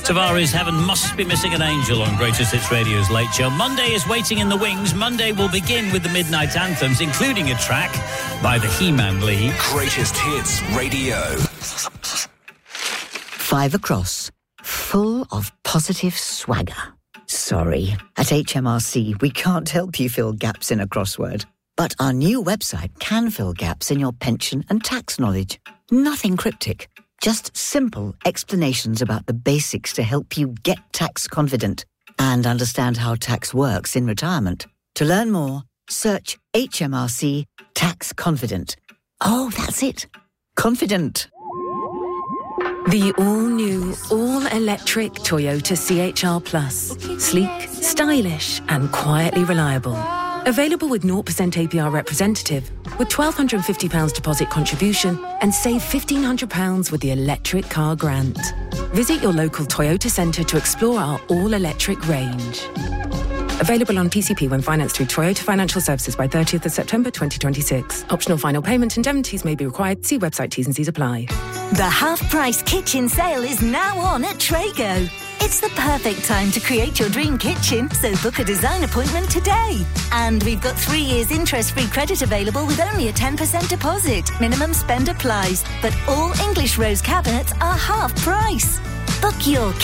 Tavares, Heaven Must Be Missing an Angel on Greatest Hits Radio's Late Show. Monday is waiting in the wings. Monday will begin with the Midnight Anthems, including a track by the He-Man League. Greatest Hits Radio. 5 across, full of positive swagger. Sorry, at HMRC we can't help you fill gaps in a crossword. But our new website can fill gaps in your pension and tax knowledge. Nothing cryptic. Just simple explanations about the basics to help you get tax confident and understand how tax works in retirement. To learn more, search HMRC Tax Confident. Oh, that's it. Confident. The all-new, all-electric Toyota CHR Plus. Sleek, stylish and quietly reliable. Available with 0% APR representative, with £1,250 deposit contribution and save £1,500 with the electric car grant. Visit your local Toyota centre to explore our all-electric range. Available on PCP when financed through Toyota Financial Services by 30th of September 2026. Optional final payment indemnities may be required. See website T's and C's apply. The half-price kitchen sale is now on at Trago. It's the perfect time to create your dream kitchen, so book a design appointment today. And we've got 3 years interest-free credit available with only a 10% deposit. Minimum spend applies, but all English rose cabinets are half price. Book your